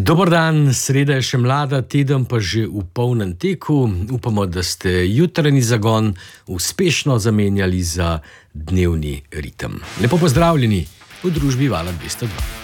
Dober dan, sreda je še mlada, teden pa že v polnem teku. Upamo, da ste jutranji zagon uspešno zamenjali za dnevni ritem. Lepo pozdravljeni v družbi Vala 202.